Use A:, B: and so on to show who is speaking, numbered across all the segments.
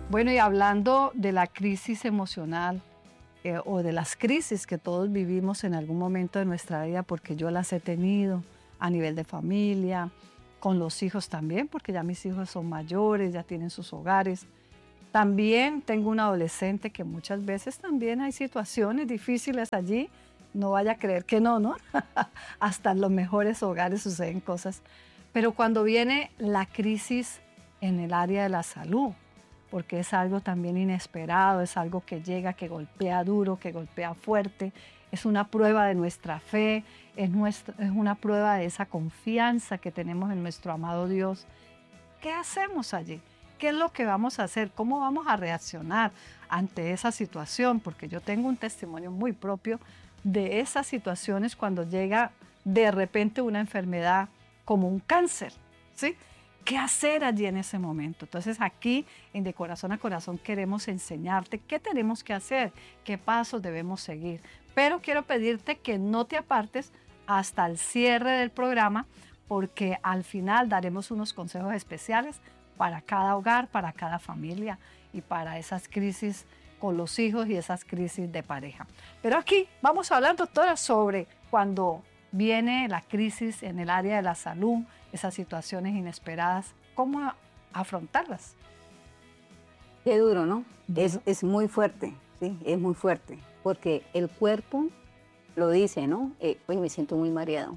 A: Bueno, y hablando de la crisis emocional o de las crisis que todos vivimos en algún momento de nuestra vida, porque yo las he tenido a nivel de familia, con los hijos también, porque ya mis hijos son mayores, ya tienen sus hogares. También tengo un adolescente que muchas veces también hay situaciones difíciles allí. No vaya a creer que no, ¿no? Hasta en los mejores hogares suceden cosas. Pero cuando viene la crisis en el área de la salud, porque es algo también inesperado, es algo que llega, que golpea duro, que golpea fuerte, es una prueba de nuestra fe, es una prueba de esa confianza que tenemos en nuestro amado Dios. ¿Qué hacemos allí? ¿Qué es lo que vamos a hacer? ¿Cómo vamos a reaccionar ante esa situación? Porque yo tengo un testimonio muy propio de esas situaciones cuando llega de repente una enfermedad como un cáncer, ¿sí? ¿Qué hacer allí en ese momento? Entonces aquí en De Corazón a Corazón queremos enseñarte qué tenemos que hacer, qué pasos debemos seguir. Pero quiero pedirte que no te apartes hasta el cierre del programa, porque al final daremos unos consejos especiales para cada hogar, para cada familia y para esas crisis con los hijos y esas crisis de pareja. Pero aquí vamos a hablar, doctora, sobre cuando viene la crisis en el área de la salud, esas situaciones inesperadas, ¿cómo afrontarlas?
B: Qué duro, ¿no? Es muy fuerte, ¿sí? Es muy fuerte, porque el cuerpo lo dice, ¿no? Oye, me siento muy mareado,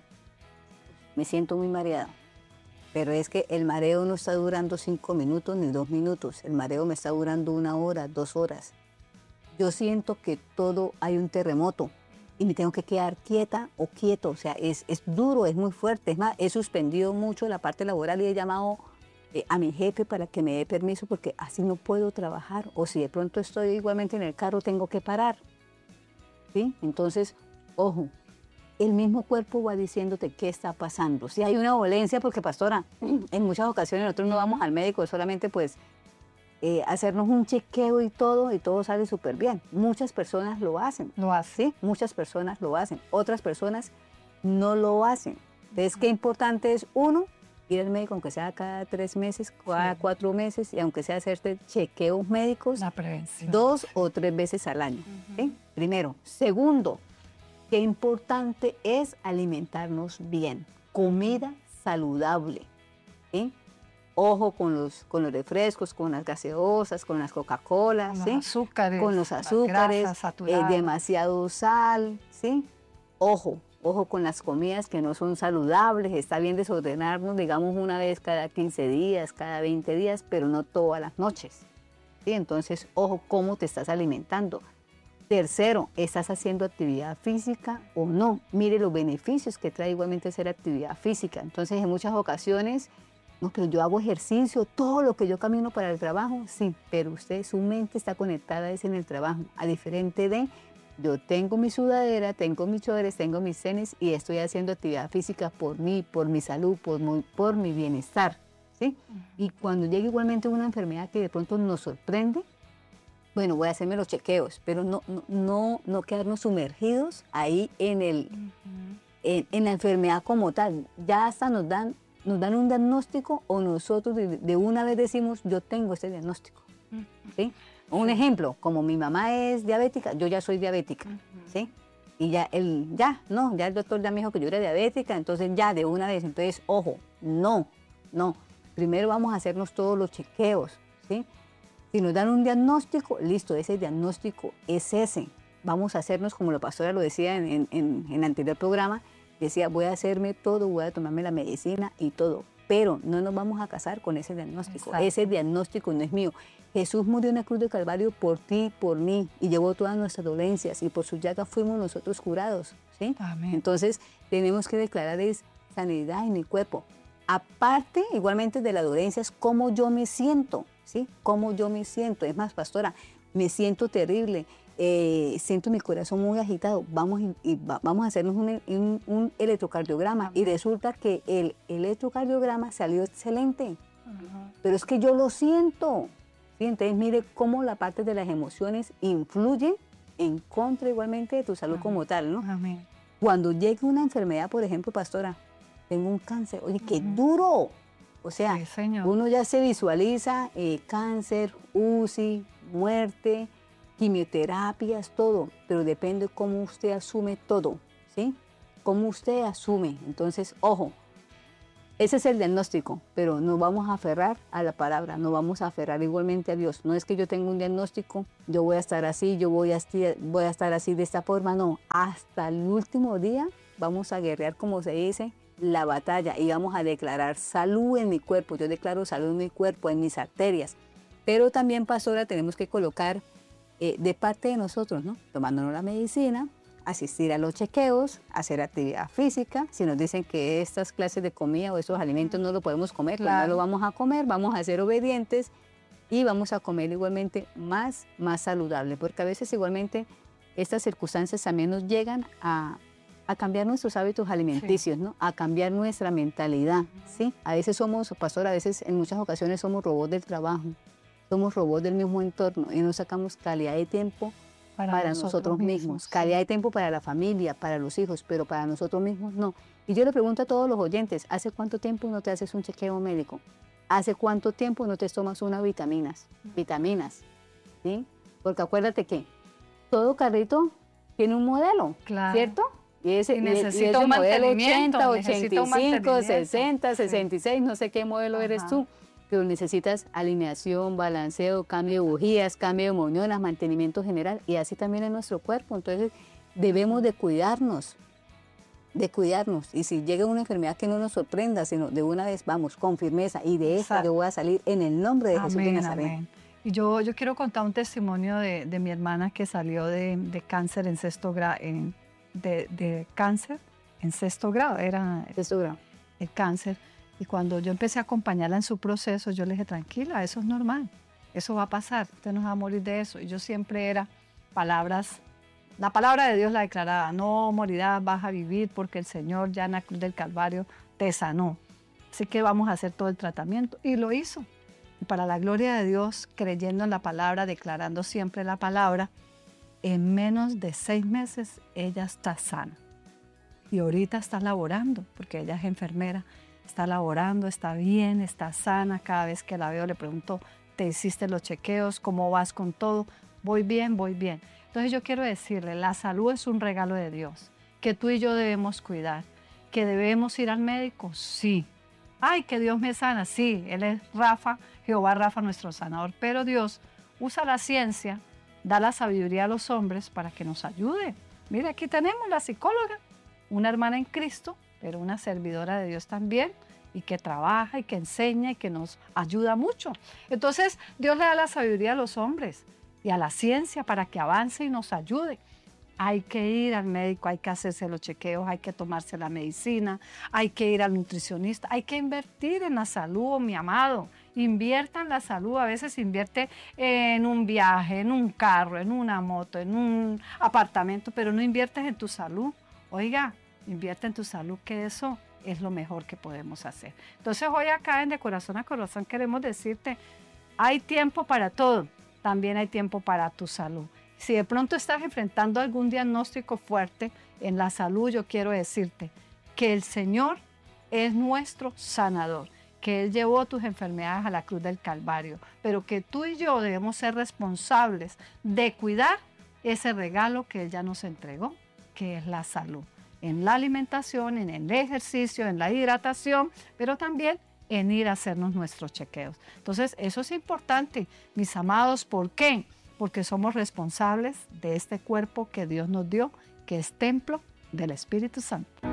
B: pero es que el mareo no está durando 5 minutos ni 2 minutos, el mareo me está durando 1 hora, 2 horas. Yo siento que todo hay un terremoto y me tengo que quedar quieta o quieto, o sea, es duro, es muy fuerte. Es más, he suspendido mucho la parte laboral y he llamado a mi jefe para que me dé permiso porque así no puedo trabajar, o si de pronto estoy igualmente en el carro tengo que parar, ¿sí? Entonces, ojo, el mismo cuerpo va diciéndote qué está pasando. Si hay una dolencia, porque pastora, en muchas ocasiones nosotros no vamos al médico, solamente pues hacernos un chequeo y todo sale súper bien. Muchas personas lo hacen. ¿Sí? Muchas personas lo hacen. Otras personas no lo hacen. Entonces, qué importante es, uno, ir al médico, aunque sea cada 3 meses, cada 4 meses, y aunque sea hacerte chequeos médicos,
A: la prevención,
B: 2 o 3 veces al año. ¿Sí? Primero. Segundo, qué importante es alimentarnos bien. Comida saludable. ¿Sí? Ojo con los refrescos, con las gaseosas, con las Coca-Colas, ¿sí? Con los azúcares, demasiado sal, ¿sí? Ojo con las comidas que no son saludables. Está bien desordenarnos, digamos, una vez cada 15 días, cada 20 días, pero no todas las noches, ¿sí? Entonces, ojo cómo te estás alimentando. Tercero, ¿estás haciendo actividad física o no? Mire los beneficios que trae igualmente hacer actividad física. Entonces, en muchas ocasiones, no, pero yo hago ejercicio, todo lo que yo camino para el trabajo, sí, pero usted, su mente está conectada es en el trabajo, a diferente de, yo tengo mi sudadera, tengo mis chores, tengo mis tenis y estoy haciendo actividad física por mí, por mi salud, por mi bienestar, ¿sí? Y cuando llega igualmente una enfermedad que de pronto nos sorprende, bueno, voy a hacerme los chequeos, pero no quedarnos sumergidos ahí en la enfermedad como tal. Ya hasta nos dan un diagnóstico o nosotros de una vez decimos, yo tengo este diagnóstico, ¿sí? Un ejemplo, como mi mamá es diabética, yo ya soy diabética, ¿sí? Y ya el doctor ya me dijo que yo era diabética, entonces ya de una vez, entonces, ojo, no, primero vamos a hacernos todos los chequeos, ¿sí? Si nos dan un diagnóstico, listo, ese diagnóstico es ese. Vamos a hacernos, como la pastora lo decía en el anterior programa, decía, voy a hacerme todo, voy a tomarme la medicina y todo, pero no nos vamos a casar con ese diagnóstico. Exacto. Ese diagnóstico no es mío. Jesús murió en la cruz de Calvario por ti, por mí, y llevó todas nuestras dolencias, y por sus llagas fuimos nosotros curados, ¿sí? Amén. Entonces, tenemos que declarar sanidad en mi cuerpo. Aparte, igualmente de las dolencias, cómo yo me siento, ¿sí? Cómo yo me siento. Es más, pastora, me siento terrible. Siento mi corazón muy agitado, vamos a hacernos un electrocardiograma. Y resulta que el electrocardiograma salió excelente, pero es que yo lo siento, ¿sí? Entonces mire cómo la parte de las emociones influye en contra igualmente de tu salud como tal, ¿no? Amén. Cuando llegue una enfermedad, por ejemplo, pastora, tengo un cáncer, oye, qué duro, O sea,
A: Sí, señor.
B: uno ya se visualiza cáncer, UCI, muerte, quimioterapias, todo, pero depende cómo usted asume todo, ¿sí? Cómo usted asume. Entonces, ojo, ese es el diagnóstico, pero nos vamos a aferrar a la palabra, nos vamos a aferrar igualmente a Dios. No es que yo tenga un diagnóstico, yo voy a estar así, yo voy a estar así de esta forma, no. Hasta el último día vamos a guerrear, como se dice, la batalla y vamos a declarar salud en mi cuerpo. Yo declaro salud en mi cuerpo, en mis arterias. Pero también, pastora, tenemos que colocar de parte de nosotros, ¿no? Tomándonos la medicina, asistir a los chequeos, hacer actividad física. Si nos dicen que estas clases de comida o estos alimentos no lo podemos comer, pues no lo vamos a comer, vamos a ser obedientes y vamos a comer igualmente más saludable, porque a veces igualmente estas circunstancias también nos llegan a cambiar nuestros hábitos alimenticios, ¿no? A cambiar nuestra mentalidad, ¿sí? A veces somos, pastor, a veces en muchas ocasiones somos robots del trabajo, somos robots del mismo entorno y no sacamos calidad de tiempo para nosotros mismos, calidad de tiempo para la familia, para los hijos, pero para nosotros mismos no. Y yo le pregunto a todos los oyentes, ¿hace cuánto tiempo no te haces un chequeo médico? ¿Hace cuánto tiempo no te tomas unas vitaminas? ¿Sí? Porque acuérdate que todo carrito tiene un modelo, ¿cierto? Y ese
A: necesita un
B: modelo
A: mantenimiento,
B: 80, 85, 60, 66, no sé qué modelo eres tú, pero necesitas alineación, balanceo, cambio de bujías, cambio de moñonas, mantenimiento general, y así también en nuestro cuerpo. Entonces debemos de cuidarnos, y si llega una enfermedad que no nos sorprenda, sino de una vez vamos con firmeza, y de esta yo voy a salir en el nombre de Jesús de Nazaret.
A: Amén. Y yo quiero contar un testimonio de mi hermana que salió de cáncer en sexto grado, de cáncer en sexto grado, era el cáncer. Y cuando yo empecé a acompañarla en su proceso, yo le dije, tranquila, eso es normal, eso va a pasar, usted no va a morir de eso. Y yo siempre era la palabra de Dios la declaraba, no morirás, vas a vivir porque el Señor ya en la cruz del Calvario te sanó. Así que vamos a hacer todo el tratamiento. Y lo hizo. Y para la gloria de Dios, creyendo en la palabra, declarando siempre la palabra, en menos de 6 meses ella está sana. Y ahorita está laborando, porque ella es enfermera, está laborando, está bien, está sana. Cada vez que la veo le pregunto, ¿te hiciste los chequeos? ¿Cómo vas con todo? Voy bien, voy bien. Entonces yo quiero decirle, la salud es un regalo de Dios, que tú y yo debemos cuidar, que debemos ir al médico, sí. Ay, que Dios me sana, sí, Él es Rafa, Jehová Rafa, nuestro sanador. Pero Dios usa la ciencia, da la sabiduría a los hombres para que nos ayude. Mira, aquí tenemos la psicóloga, una hermana en Cristo, pero una servidora de Dios también, y que trabaja y que enseña y que nos ayuda mucho. Entonces, Dios le da la sabiduría a los hombres y a la ciencia para que avance y nos ayude. Hay que ir al médico, hay que hacerse los chequeos, hay que tomarse la medicina, hay que ir al nutricionista, hay que invertir en la salud, mi amado. Invierta en la salud, a veces invierte en un viaje, en un carro, en una moto, en un apartamento, pero no inviertes en tu salud. Oiga, invierte en tu salud, que eso es lo mejor que podemos hacer. Entonces hoy acá en De Corazón a Corazón queremos decirte, hay tiempo para todo, también hay tiempo para tu salud. Si de pronto estás enfrentando algún diagnóstico fuerte en la salud, yo quiero decirte que el Señor es nuestro sanador, que Él llevó tus enfermedades a la cruz del Calvario, pero que tú y yo debemos ser responsables de cuidar ese regalo que Él ya nos entregó, que es la salud. En la alimentación, en el ejercicio, en la hidratación, pero también en ir a hacernos nuestros chequeos. Entonces, eso es importante, mis amados. ¿Por qué? Porque somos responsables de este cuerpo que Dios nos dio, que es templo del Espíritu Santo.